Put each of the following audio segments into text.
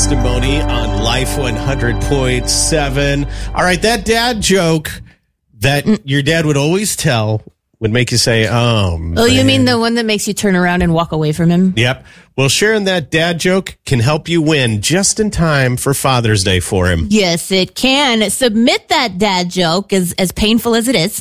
testimony on Life 100.7. All right, that dad joke that your dad would always tell would make you say, oh, man. Oh, you mean the one that makes you turn around and walk away from him? Yep. Well, sharing that dad joke can help you win just in time for Father's Day for him. Yes, it can. Submit that dad joke, as painful as it is,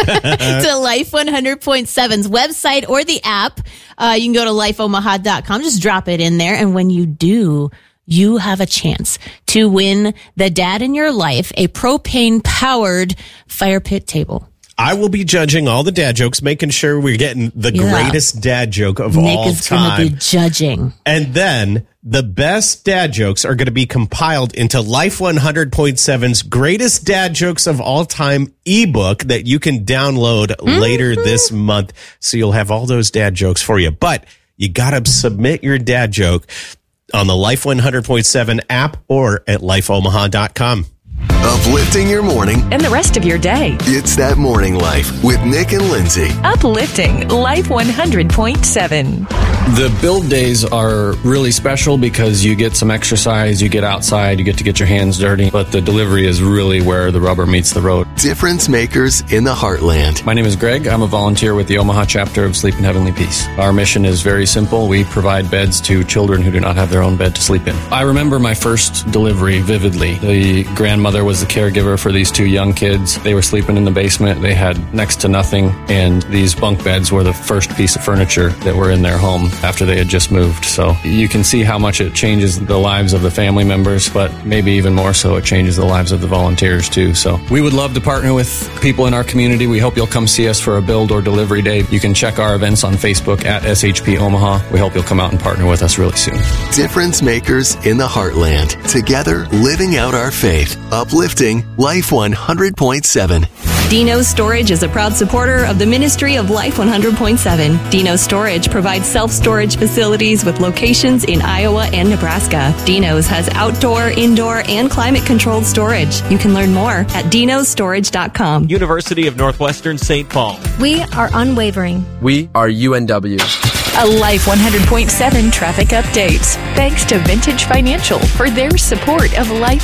to Life 100.7's website or the app. You can go to lifeomaha.com. Just drop it in there. And when you do, you have a chance to win the dad in your life, a propane-powered fire pit table. I will be judging all the dad jokes, making sure we're getting the greatest dad joke of Nick all is time. going to be judging. And then the best dad jokes are going to be compiled into Life 100.7's Greatest Dad Jokes of All Time ebook that you can download later this month. So you'll have all those dad jokes for you. But you got to submit your dad joke on the Life 100.7 app or at lifeomaha.com. Uplifting your morning and the rest of your day. It's That Morning Life with Nick and Lindsay. Uplifting Life 100.7. The build days are really special because you get some exercise, you get outside, you get to get your hands dirty, but the delivery is really where the rubber meets the road. Difference makers in the heartland. My name is Greg. I'm a volunteer with the Omaha chapter of Sleep in Heavenly Peace. Our mission is very simple. We provide beds to children who do not have their own bed to sleep in. I remember my first delivery vividly. The grandmother was the caregiver for these two young kids. They were sleeping in the basement. They had next to nothing, and these bunk beds were the first piece of furniture that were in their home after they had just moved. So you can see how much it changes the lives of the family members, but maybe even more so it changes the lives of the volunteers too. So we would love to partner with people in our community. We hope you'll come see us for a build or delivery day. You can check our events on Facebook at SHP Omaha. We hope you'll come out and partner with us really soon. Difference makers in the heartland. Together, living out our faith. Uplifting Life 100.7. Dino's Storage is a proud supporter of the Ministry of Life 100.7. Dino's Storage provides self-storage facilities with locations in Iowa and Nebraska. Dino's has outdoor, indoor, and climate-controlled storage. You can learn more at dinostorage.com. University of Northwestern St. Paul. We are unwavering. We are UNW. A Life 100.7 traffic update. Thanks to Vintage Financial for their support of Life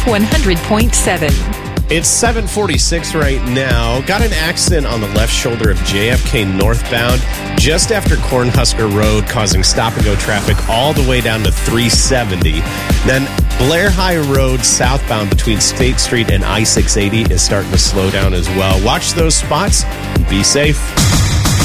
100.7. It's 7:46 right now. Got an accident on the left shoulder of JFK northbound just after Cornhusker Road, causing stop-and-go traffic all the way down to 370. Then Blair High Road southbound between State Street and I-680 is starting to slow down as well. Watch those spots and be safe.